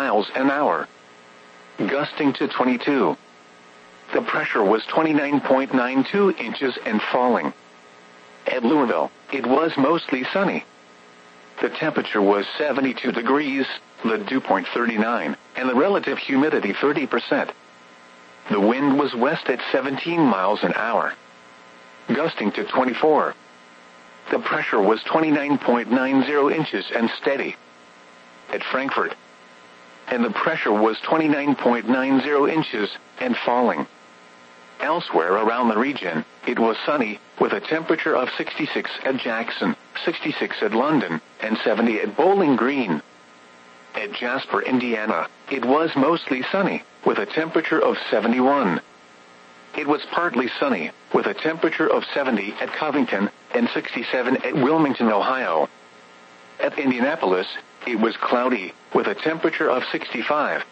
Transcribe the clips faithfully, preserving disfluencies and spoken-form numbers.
miles an hour, gusting to twenty-two. The pressure was twenty-nine point nine two inches and falling. At Louisville, it was mostly sunny. The temperature was seventy-two degrees, the dew point thirty-nine, and the relative humidity thirty percent. The wind was west at seventeen miles an hour, gusting to twenty-four. The pressure was twenty-nine point nine zero inches and steady. At Frankfort, and the pressure was twenty-nine point nine zero inches and falling. Elsewhere around the region, it was sunny, with a temperature of sixty-six at Jackson, sixty-six at London, and seventy at Bowling Green. At Jasper, Indiana, it was mostly sunny, with a temperature of seventy-one. It was partly sunny, with a temperature of seventy at Covington, and sixty-seven at Wilmington, Ohio. At Indianapolis, it was cloudy, with a temperature of sixty-five.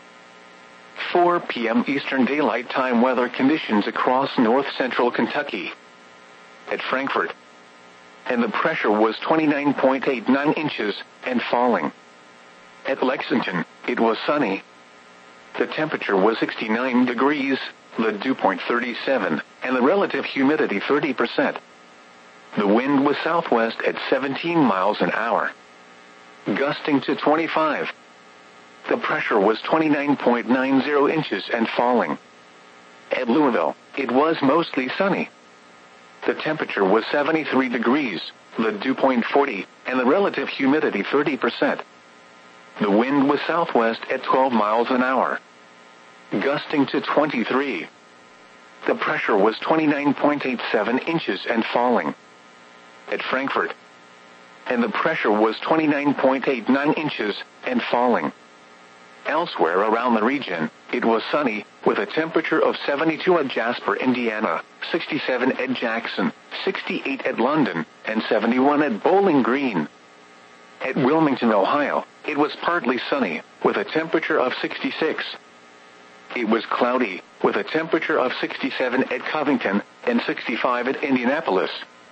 four p.m. Eastern Daylight Time weather conditions across north-central Kentucky. At Frankfort, and the pressure was twenty-nine point eight nine inches and falling. At Lexington, it was sunny. The temperature was sixty-nine degrees, the dew point thirty-seven, and the relative humidity thirty percent. The wind was southwest at seventeen miles an hour, gusting to twenty-five. The pressure was twenty-nine point nine zero inches and falling. At Louisville, it was mostly sunny. The temperature was seventy-three degrees, the dew point forty, and the relative humidity thirty percent. The wind was southwest at twelve miles an hour, gusting to twenty-three. The pressure was twenty-nine point eight seven inches and falling. At Frankfort, and the pressure was twenty-nine point eight nine inches and falling. Elsewhere around the region, it was sunny, with a temperature of seventy-two at Jasper, Indiana, sixty-seven at Jackson, sixty-eight at London, and seventy-one at Bowling Green. At Wilmington, Ohio, it was partly sunny, with a temperature of sixty-six. It was cloudy, with a temperature of sixty-seven at Covington, and sixty-five at Indianapolis.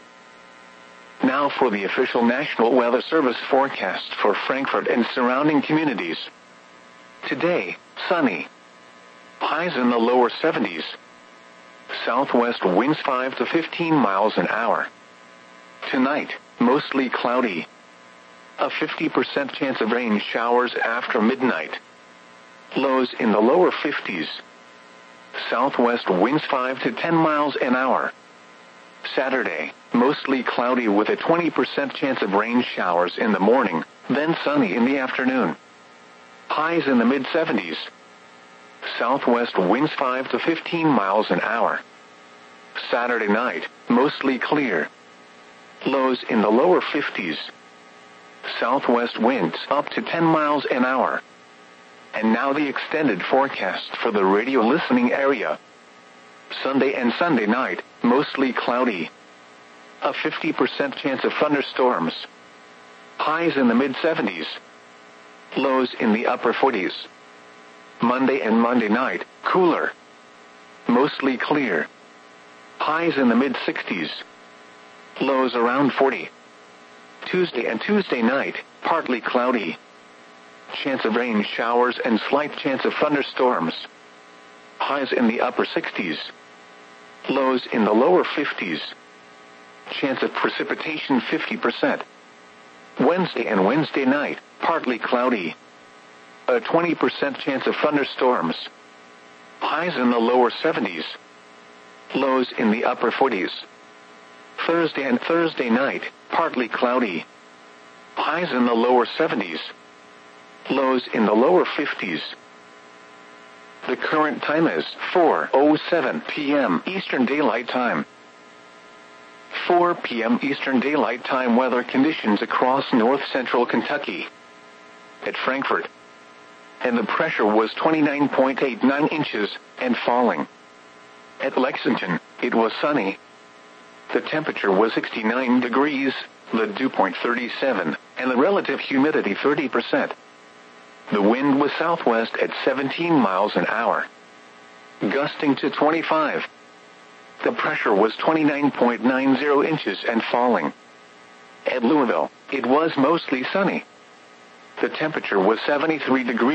Now for the official National Weather Service forecast for Frankfort and surrounding communities. Today, sunny. Highs in the lower seventies. Southwest winds five to fifteen miles an hour. Tonight, mostly cloudy. A fifty percent chance of rain showers after midnight. Lows in the lower fifties. Southwest winds five to ten miles an hour. Saturday, mostly cloudy with a twenty percent chance of rain showers in the morning, then sunny in the afternoon. Highs in the mid seventies. Southwest winds five to fifteen miles an hour. Saturday night, mostly clear. Lows in the lower fifties. Southwest winds up to ten miles an hour. And now the extended forecast for the radio listening area. Sunday and Sunday night, mostly cloudy. A fifty percent chance of thunderstorms. Highs in the mid seventies. Lows in the upper forties. Monday and Monday night, cooler. Mostly clear. Highs in the mid sixties. Lows around forty. Tuesday and Tuesday night, partly cloudy. Chance of rain showers and slight chance of thunderstorms. Highs in the upper sixties. Lows in the lower fifties. Chance of precipitation fifty percent. Wednesday and Wednesday night, partly cloudy. A twenty percent chance of thunderstorms. Highs in the lower seventies. Lows in the upper forties. Thursday and Thursday night, partly cloudy. Highs in the lower seventies. Lows in the lower fifties. The current time is four oh seven p.m. Eastern Daylight Time. four p.m. Eastern Daylight Time weather conditions across north-central Kentucky. At Frankfort, and the pressure was twenty-nine point eight nine inches and falling. At Lexington, it was sunny. The temperature was sixty-nine degrees, the dew point thirty-seven, and the relative humidity thirty percent. The wind was southwest at seventeen miles an hour, gusting to twenty-five. The pressure was twenty-nine point nine zero inches and falling. At Louisville, it was mostly sunny. The temperature was seventy-three degrees.